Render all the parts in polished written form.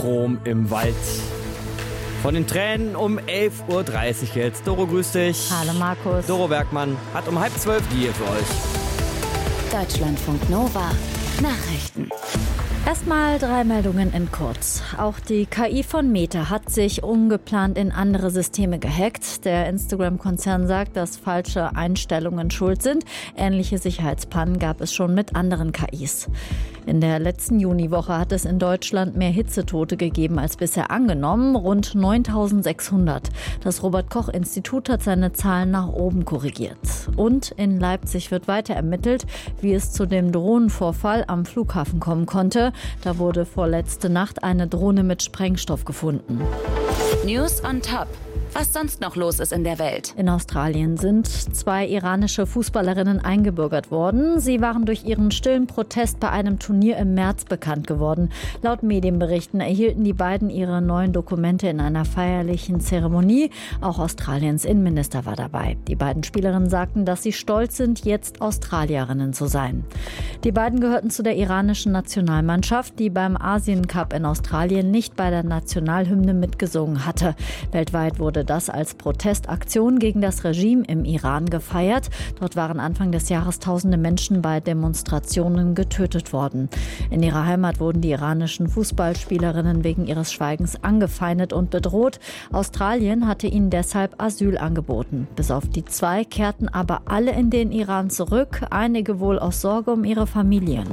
Chrom im Wald. Von den Tränen um 11.30 Uhr jetzt. Doro, grüß dich. Hallo Markus. Doro Bergmann hat um 11:30 die hier für euch. Deutschlandfunk Nova. Nachrichten. Erstmal 3 Meldungen in kurz. Auch die KI von Meta hat sich ungeplant in andere Systeme gehackt. Der Instagram-Konzern sagt, dass falsche Einstellungen schuld sind. Ähnliche Sicherheitspannen gab es schon mit anderen KIs. In der letzten Juniwoche hat es in Deutschland mehr Hitzetote gegeben als bisher angenommen, rund 9.600. Das Robert-Koch-Institut hat seine Zahlen nach oben korrigiert. Und in Leipzig wird weiter ermittelt, wie es zu dem Drohnenvorfall am Flughafen kommen konnte. Da wurde vorletzte Nacht eine Drohne mit Sprengstoff gefunden. News on Top. Was sonst noch los ist in der Welt. In Australien sind 2 iranische Fußballerinnen eingebürgert worden. Sie waren durch ihren stillen Protest bei einem Turnier im März bekannt geworden. Laut Medienberichten erhielten die beiden ihre neuen Dokumente in einer feierlichen Zeremonie. Auch Australiens Innenminister war dabei. Die beiden Spielerinnen sagten, dass sie stolz sind, jetzt Australierinnen zu sein. Die beiden gehörten zu der iranischen Nationalmannschaft, die beim Asien-Cup in Australien nicht bei der Nationalhymne mitgesungen hatte. Weltweit wurde das als Protestaktion gegen das Regime im Iran gefeiert. Dort waren Anfang des Jahres tausende Menschen bei Demonstrationen getötet worden. In ihrer Heimat wurden die iranischen Fußballspielerinnen wegen ihres Schweigens angefeindet und bedroht. Australien hatte ihnen deshalb Asyl angeboten. Bis auf die 2 kehrten aber alle in den Iran zurück, einige wohl aus Sorge um ihre Familien.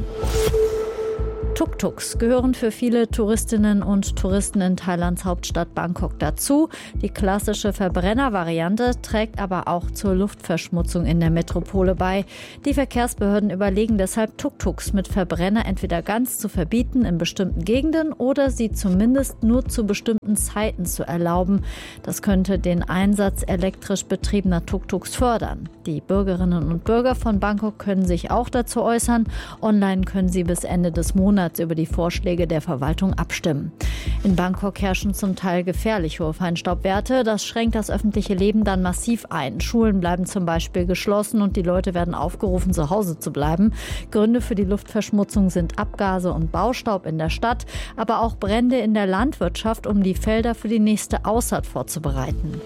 Tuk-Tuks gehören für viele Touristinnen und Touristen in Thailands Hauptstadt Bangkok dazu. Die klassische Verbrennervariante trägt aber auch zur Luftverschmutzung in der Metropole bei. Die Verkehrsbehörden überlegen deshalb, Tuk-Tuks mit Verbrenner entweder ganz zu verbieten in bestimmten Gegenden oder sie zumindest nur zu bestimmten Zeiten zu erlauben. Das könnte den Einsatz elektrisch betriebener Tuk-Tuks fördern. Die Bürgerinnen und Bürger von Bangkok können sich auch dazu äußern. Online können sie bis Ende des Monats über die Vorschläge der Verwaltung abstimmen. In Bangkok herrschen zum Teil gefährlich hohe Feinstaubwerte. Das schränkt das öffentliche Leben dann massiv ein. Schulen bleiben zum Beispiel geschlossen und die Leute werden aufgerufen, zu Hause zu bleiben. Gründe für die Luftverschmutzung sind Abgase und Baustaub in der Stadt, aber auch Brände in der Landwirtschaft, um die Felder für die nächste Aussaat vorzubereiten.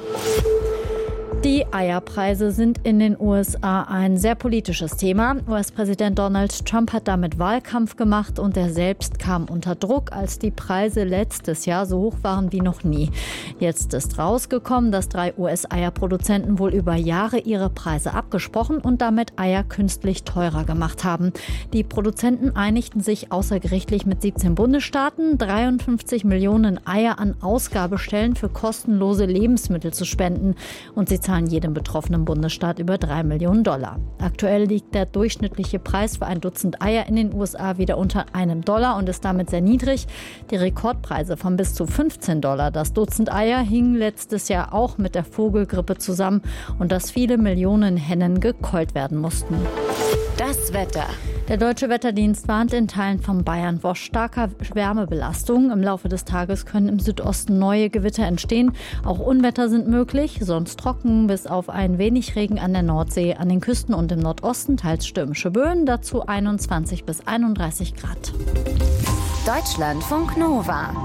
Die Eierpreise sind in den USA ein sehr politisches Thema. US-Präsident Donald Trump hat damit Wahlkampf gemacht und er selbst kam unter Druck, als die Preise letztes Jahr so hoch waren wie noch nie. Jetzt ist rausgekommen, dass 3 US-Eierproduzenten wohl über Jahre ihre Preise abgesprochen und damit Eier künstlich teurer gemacht haben. Die Produzenten einigten sich außergerichtlich mit 17 Bundesstaaten, 53 Millionen Eier an Ausgabestellen für kostenlose Lebensmittel zu spenden. Und sie zahlen jedem betroffenen Bundesstaat über $3 Millionen. Aktuell liegt der durchschnittliche Preis für ein Dutzend Eier in den USA wieder unter $1 und ist damit sehr niedrig. Die Rekordpreise von bis zu $15 das Dutzend Eier hingen letztes Jahr auch mit der Vogelgrippe zusammen und dass viele Millionen Hennen gekeult werden mussten. Das Wetter. Der Deutsche Wetterdienst warnt in Teilen von Bayern vor starker Wärmebelastung. Im Laufe des Tages können im Südosten neue Gewitter entstehen. Auch Unwetter sind möglich, sonst trocken, bis auf ein wenig Regen an der Nordsee, an den Küsten und im Nordosten teils stürmische Böen, dazu 21 bis 31 Grad. Deutschlandfunk Nova.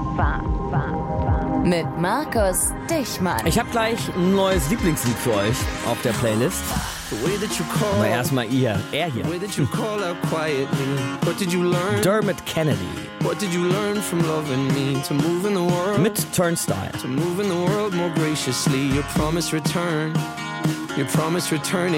Mit Markus Dichmann. Ich habe gleich ein neues Lieblingslied für euch auf der Playlist. Aber erstmal er hier. Dermot Kennedy. What did you learn from loving me? To move in the world. Mit Turnstile. To move in the world more graciously. Your promise return.